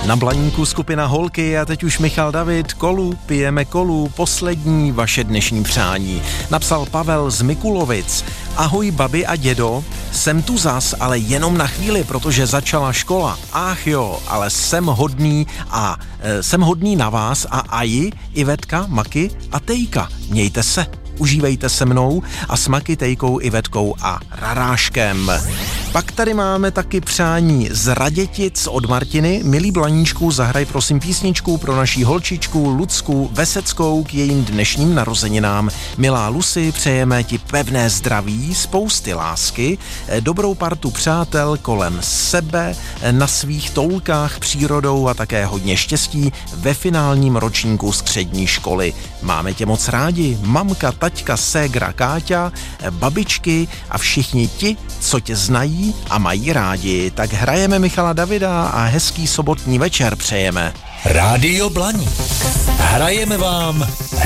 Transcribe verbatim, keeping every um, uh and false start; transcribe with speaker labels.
Speaker 1: Na Blaníku skupina Holky a teď už Michal David. Kolu, pijeme kolu, poslední vaše dnešní přání. Napsal Pavel z Mikulovic. Ahoj babi a dědo, jsem tu zas, ale jenom na chvíli, protože začala škola. Ach jo, ale jsem hodný a e, jsem hodný na vás a Aji, Ivetka, Maky a Tejka. Mějte se. Užívejte se mnou a s Maky, Tejkou, Ivetkou a Raráškem. Pak tady máme taky přání z Radětic od Martiny. Milý Blaníčku, zahraj prosím písničku pro naší holčičku Lucku Veseckou k jejím dnešním narozeninám. Milá Lucy, přejeme ti pevné zdraví, spousty lásky, dobrou partu přátel kolem sebe, na svých toulkách přírodou a také hodně štěstí ve finálním ročníku střední školy. Máme tě moc rádi, mamka, taťka, ségra, Káťa, babičky a všichni ti, co tě znají a mají rádi. Tak hrajeme Michala Davida a hezký sobotní večer přejeme.
Speaker 2: Rádio Blaník. Hrajeme vám